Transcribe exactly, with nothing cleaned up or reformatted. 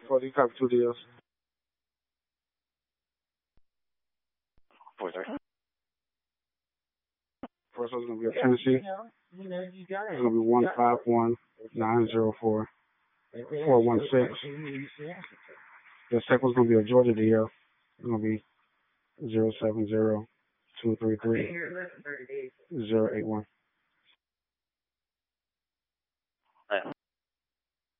For the copy two deals. Four, sorry. First one's gonna be a Tennessee. It's gonna be one five one nine zero four four one six. The second one's gonna be a Georgia deal. It's gonna be zero seven zero two three three zero eight one.